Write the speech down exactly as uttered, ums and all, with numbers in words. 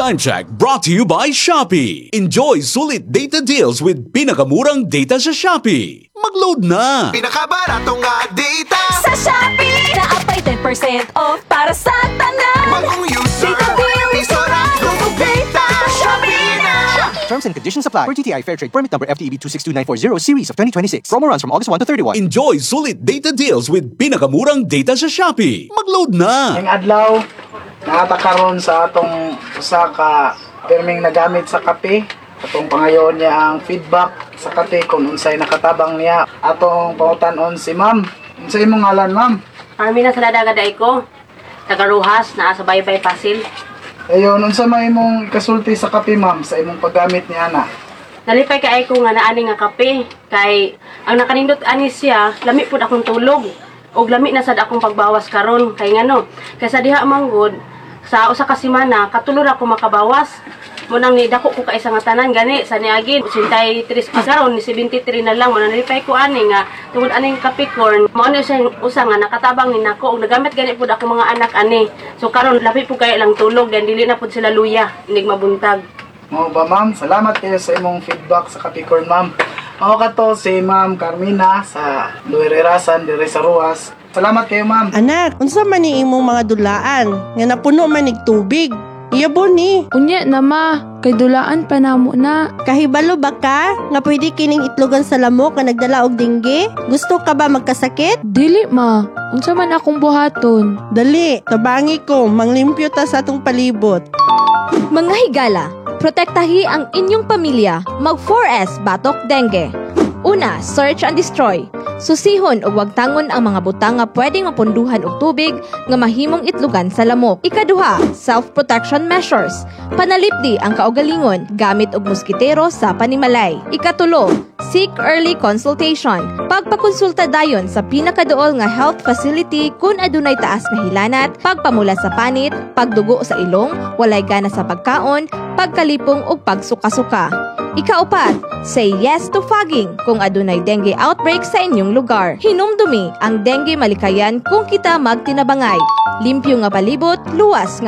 Time Check brought to you by Shopee. Enjoy sulit data deals with pinakamurang data sa Shopee. Mag-load na! Pinakabaratong nga data sa Shopee! Naapay ten percent off para sa tanan! Bagong user, Data deal, piso na global data Shopee na! Terms and conditions apply. For T T I Fair Trade Permit Number F T E B two six two nine four zero Series of twenty twenty-six. Promo runs from August first to thirty-first. Enjoy sulit data deals with pinakamurang data sa Shopee. Mag-load na! Ngayong adlaw, nakatakaroon sa atong usa ka pirming nagamit sa kape. Atong pangayon niya ang feedback sa kape kung unsay nakatabang niya. Atong pautan-on si ma'am. Unsay imong ngalan, ma'am? Armina Saladagaday ko. Tagaruhas na sa Baybay Pasil. Ayun, unsa may imong kasulti sa kape, ma'am, sa imong paggamit niya na? Nalipay kay ko nga naani nga kape. Kay ang nakanindot ani siya, lami pud akong tulog. Og lami na sad akong pagbawas karon. Kay ngano, kaysa diha manggod sa usa ka semana katulor ako makabawas. Mo nang ni dako ko kay isa nga tanan gani sa niagin eighty-three pa karon ni seventy-three na lang mo nalipay ko ani nga tungod aning kape corn mo ano siya usa nga nakatabang ni nako og nagamit gani pud ako mga anak ani. So karon labi pud kay lang tulog dan dili na pud sila luya inig mabuntag. Mao ba, ma'am? Salamat kayo sa imong feedback sa kape corn, ma'am. Mao kato si Ma'am Carmina sa Luirerasan dire sa Ruas. Salamat kayo, ma'am. Anak, unsa man ni imong mga dulaan nga napuno man nig tubig? Iyabon ni. Unya na ma, kay dulaan pa namo na. Kahibalo ba ka nga pwede kining itlogan sa lamok nga nagdala og dengue? Gusto ka ba magkasakit? Dili ma, unsa man akong buhaton. Dali, tabangi ko, manglimpyo ta sa atong palibot. Mga higala, protektahi ang inyong pamilya. Mag four S Batok Dengue. Una, search and destroy. Susihon o wag tangon ang mga butang nga pwedeng mapunduhan og tubig nga mahimong itlugan sa lamok. Ikaduha, self-protection measures. Panalipdi ang kaugalingon gamit og moskitero sa panimalay. Ikatulo, seek early consultation. Pagpakonsulta dayon sa pinakaduol nga health facility kung adunay taas nga hilanat, pagpamula sa panit, pagdugo sa ilong, walay gana sa pagkaon, pagkalipong ug pagsuka-suka. Ikaupat, say yes to fogging kung adunay dengue outbreak sa inyong lugar. Hinumdumi ang dengue malikayan kung kita magtinabangay. Limpyo nga palibot, luwas nga